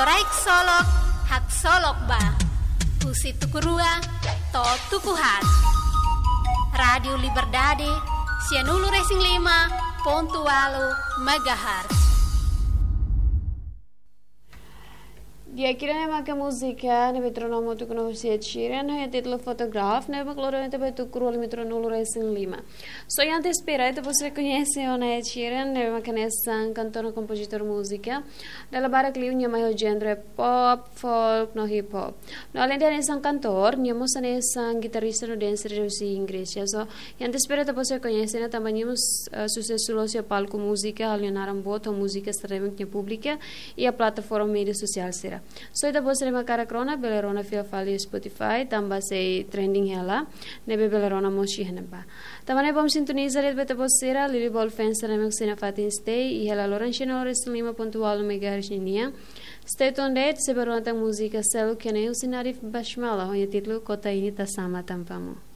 Loraik solok, hak solok ba. Husi tukurua, to tukuhat. Radio Liberdade, Cianulu Racing 5.8 MHz. Die akira que música, ne metronomo tu conhecia Chiren, é título fotograf, ne maclorante para tu cruel metronomo Racing Lima. Só antes espera, você conhece o ne Chiren, ne macanessa cantor, compositor música. Dalla bara clio nya mai genre pop, folk, no hip hop. No além de nessa cantor, nya moça nessa guitarrista no dancer de inglês. So antes espera você conhece, ne também sucesso no palco música, alienaram boto música extremamente pública e a plataforma mídia social será. So ita bos rema karakona belerona fia fali Spotify tamba sei trending hela nebe belerona moshi heneba tamane bom sintoniza red beta bosera lili ball fans remek sina fatin stay e hela lorancino reslima pontual megahertz nia stay tuned se beronta música selo que nem o sinarif bashmala o título cotaini tasama tampamo